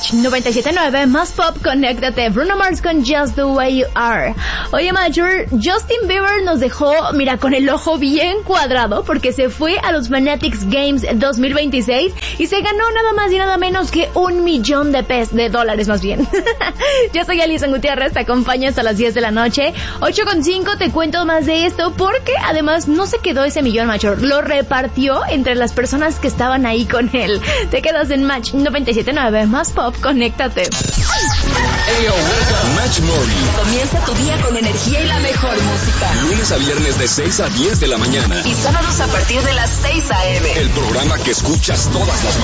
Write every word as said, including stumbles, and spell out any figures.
Match noventa y siete punto nueve, más pop, conéctate. Bruno Mars con Just the Way You Are. Oye, Major, Justin Bieber nos dejó, mira, con el ojo bien cuadrado porque se fue a los Fanatics Games dos mil veintiséis y se ganó nada más y nada menos que un millón de pesos, de dólares más bien. Yo soy Alison Gutiérrez, te acompaño hasta las diez de la noche. ocho con cinco, te cuento más de esto porque además no se quedó ese millón, Major, lo repartió entre las personas que estaban ahí con él. Te quedas en Match noventa y siete punto nueve, más pop, conéctate. Hey, oh, Match Morning. Comienza tu día con energía y la mejor música. Lunes a viernes de seis a diez de la mañana. Y sábados a partir de las seis a eme. El programa que escuchas todas las mañanas.